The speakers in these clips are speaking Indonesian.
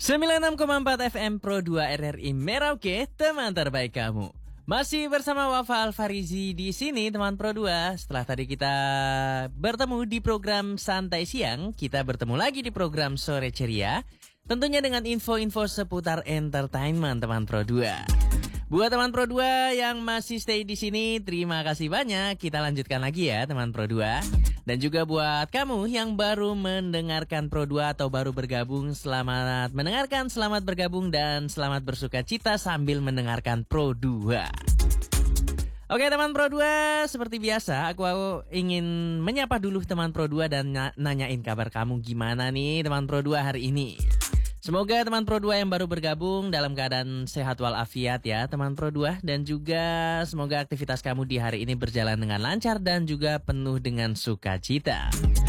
96,4 FM Pro 2 RRI Merauke, teman terbaik kamu. Masih bersama Wafa Alfarizi di sini, teman Pro 2. Setelah tadi kita bertemu di program Santai Siang, kita bertemu lagi di program Sore Ceria. Tentunya dengan info-info seputar entertainment, teman Pro 2. Buat teman Pro 2 yang masih stay di sini, terima kasih banyak. Kita lanjutkan lagi ya, teman Pro 2. Dan juga buat kamu yang baru mendengarkan Pro 2 atau baru bergabung, selamat mendengarkan, selamat bergabung, dan selamat bersuka cita sambil mendengarkan Pro 2. Oke teman Pro 2, seperti biasa aku ingin menyapa dulu teman Pro 2 dan nanyain kabar kamu gimana nih teman Pro 2 hari ini. Semoga teman Pro 2 yang baru bergabung dalam keadaan sehat walafiat ya teman Pro 2. Dan juga semoga aktivitas kamu di hari ini berjalan dengan lancar dan juga penuh dengan sukacita.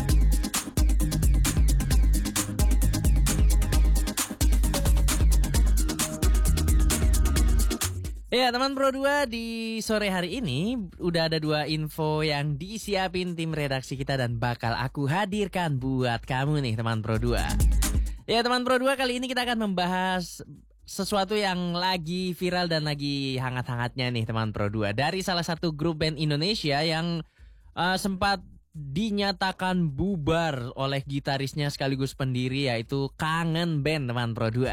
Ya teman Pro 2, di sore hari ini udah ada 2 info yang disiapin tim redaksi kita dan bakal aku hadirkan buat kamu nih teman Pro 2. Ya teman Pro 2, kali ini kita akan membahas sesuatu yang lagi viral dan lagi hangat-hangatnya nih teman Pro 2. Dari salah satu grup band Indonesia yang sempat dinyatakan bubar oleh gitarisnya sekaligus pendiri, yaitu Kangen Band teman Pro 2.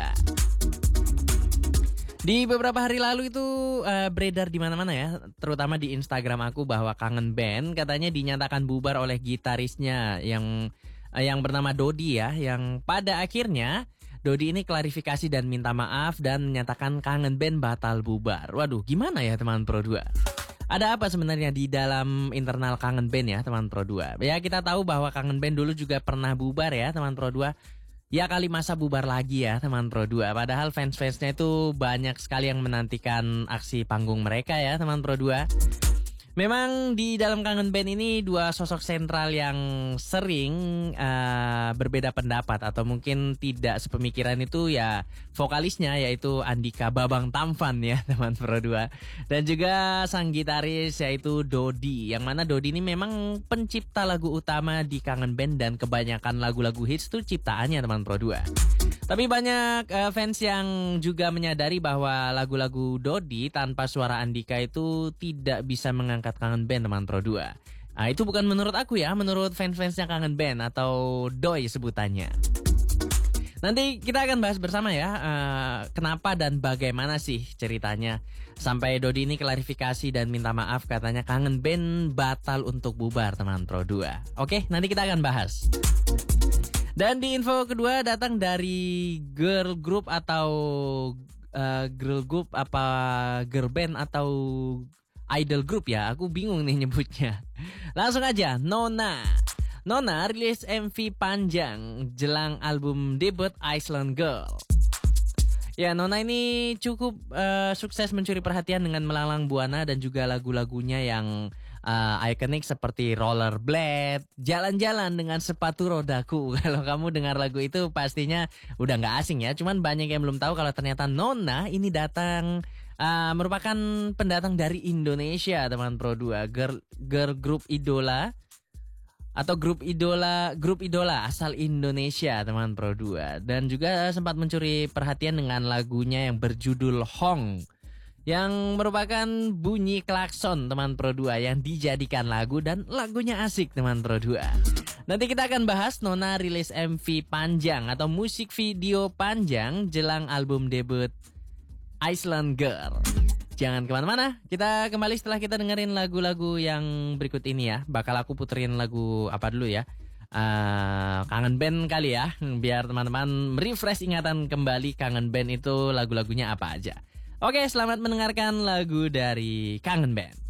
Di beberapa hari lalu itu beredar di mana-mana ya, terutama di Instagram aku, bahwa Kangen Band katanya dinyatakan bubar oleh gitarisnya yang bernama Dodi ya, yang pada akhirnya Dodi ini klarifikasi dan minta maaf dan menyatakan Kangen Band batal bubar. Waduh, gimana ya teman Pro 2? Ada apa sebenarnya di dalam internal Kangen Band ya teman Pro 2? Ya kita tahu bahwa Kangen Band dulu juga pernah bubar ya teman Pro 2. Ya kali masa bubar lagi ya teman Pro 2. Padahal fans-fansnya itu banyak sekali yang menantikan aksi panggung mereka ya teman Pro 2. Memang di dalam Kangen Band ini 2 sosok sentral yang sering berbeda pendapat atau mungkin tidak sepemikiran itu ya vokalisnya, yaitu Andika Babang Tampan ya teman Pro 2. Dan juga sang gitaris yaitu Dodi, yang mana Dodi ini memang pencipta lagu utama di Kangen Band dan kebanyakan lagu-lagu hits itu ciptaannya teman Pro 2. Tapi banyak fans yang juga menyadari bahwa lagu-lagu Dodi tanpa suara Andika itu tidak bisa mengangkat Kangen Band teman Pro 2. Nah, itu bukan menurut aku ya, menurut fans-fansnya Kangen Band atau Doi sebutannya. Nanti kita akan bahas bersama ya, kenapa dan bagaimana sih ceritanya sampai Dodi ini klarifikasi dan minta maaf, katanya Kangen Band batal untuk bubar teman Pro 2. Oke, nanti kita akan bahas. Dan di info kedua datang dari girl group atau girl group apa girl band atau idol group ya, aku bingung nih nyebutnya. Langsung aja, Nona rilis MV panjang jelang album debut Iceland Girl. Ya, Nona ini cukup sukses mencuri perhatian dengan Melanglang Buana dan juga lagu-lagunya yang ikonik seperti Rollerblade, Jalan-jalan dengan sepatu rodaku. Kalau kamu dengar lagu itu pastinya udah gak asing ya. Cuman banyak yang belum tahu kalau ternyata Nona ini datang merupakan pendatang dari Indonesia teman Pro 2. Girl group idola atau grup idola asal Indonesia teman Pro 2. Dan juga sempat mencuri perhatian dengan lagunya yang berjudul Hong, yang merupakan bunyi klakson teman Pro 2 yang dijadikan lagu, dan lagunya asik teman Pro 2. Nanti kita akan bahas Nona rilis MV panjang atau musik video panjang jelang album debut Iceland Girl. Jangan kemana-mana, kita kembali setelah kita dengerin lagu-lagu yang berikut ini ya. Bakal aku puterin lagu apa dulu ya, Kangen Band kali ya, biar teman-teman refresh ingatan kembali Kangen Band itu lagu-lagunya apa aja. Oke, selamat mendengarkan lagu dari Kangen Band.